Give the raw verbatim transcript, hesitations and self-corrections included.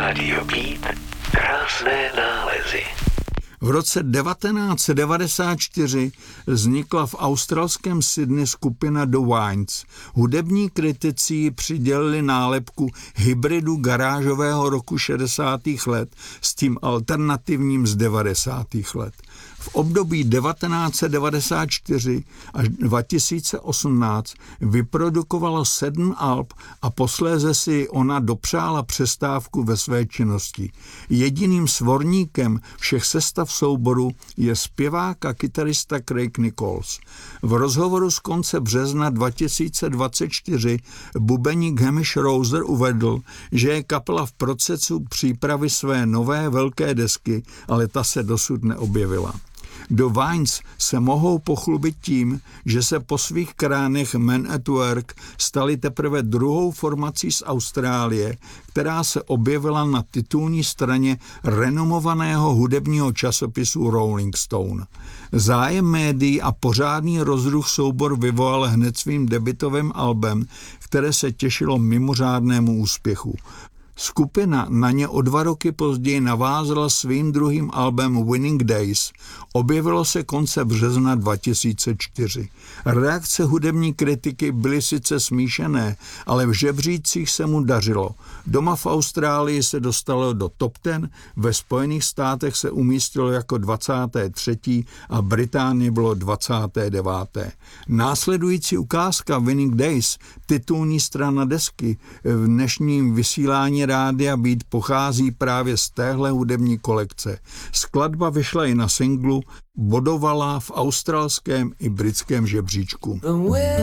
Rádio Beat, krásné nálezy. V roce devatenáct set devadesát čtyři vznikla v australském Sydney skupina The Wines. Hudební kritici ji přidělili nálepku hybridu garážového roku šedesátých let s tím alternativním z devadesátých let. V období devatenáct set devadesát čtyři až dva tisíce osmnáct vyprodukovalo sedm alb a posléze si ona dopřála přestávku ve své činnosti. Jediným svorníkem všech sestav souboru je zpěvák a kytarista Craig Nichols. V rozhovoru z konce března dva tisíce dvacet čtyři bubeník Hamish Rouser uvedl, že je kapela v procesu přípravy své nové velké desky, ale ta se dosud neobjevila. The Wines se mohou pochlubit tím, že se po svých kránech Men at Work stali teprve druhou formací z Austrálie, která se objevila na titulní straně renomovaného hudebního časopisu Rolling Stone. Zájem médií a pořádný rozruch soubor vyvolal hned svým debutovým albem, které se těšilo mimořádnému úspěchu. Skupina na ně o dva roky později navázala svým druhým albem Winning Days. Objevilo se konce března dva tisíce čtyři. Reakce hudební kritiky byly sice smíšené, ale v žebřících se mu dařilo. Doma v Austrálii se dostalo do top deset, ve Spojených státech se umístilo jako dvacáté třetí a Británii bylo dvacáté deváté Následující ukázka Winning Days, titulní strana desky, v dnešním vysílání Rádia Beat pochází právě z téhle hudební kolekce. Skladba vyšla i na singlu, bodovala v australském i britském žebříčku.